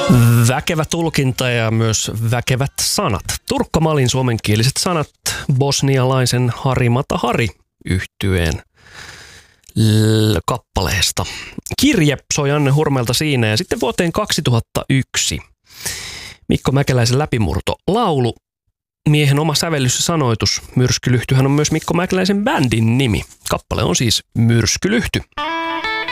Väkevä tulkinta ja myös väkevät sanat. Turkka Malin suomenkieliset sanat bosnialaisen Hari Mata Hari -yhtyeen kappaleesta. Kirje soi Janne Hurmelta siinä ja sitten vuoteen 2001. Mikko Mäkeläisen Läpimurto laulu. Miehen oma sävellys ja sanoitus. Myrskylyhtyhän on myös Mikko Mäkeläisen bändin nimi. Kappale on siis Myrskylyhty.